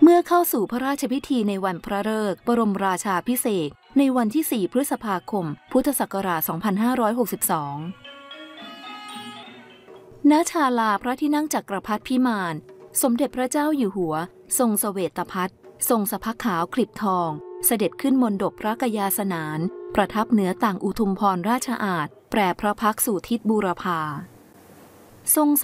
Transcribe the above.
มื่อเข้าสู่พระราชพิธีในวันพระฤกษ์บรมราชาภิเษกในวันที่ 4 พฤษภาคม พุทธศักราช 2562 ณ ศาลาพระที่นั่งจักรพรรดิพิมานสมเด็จพระเจ้าอยู่หัวทรงเสวตพัททรงสะพักขาวคลิบทองเสด็จขึ้นมณฑปพระกยาสนานประทับเหนือต่างอุทุมพรราชอาณแปรพระพักตร์สู่ทิศบูรพาทรง